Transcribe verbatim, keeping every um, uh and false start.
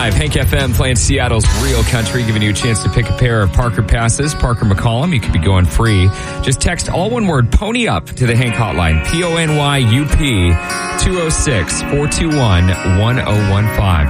five, Hank F M playing Seattle's Real Country, giving you a chance to pick a pair of Parker passes. Parker McCollum, you could be going free. Just text all one word, Pony Up, to the Hank hotline, P O N Y U P, two oh six, four two one, one oh one five.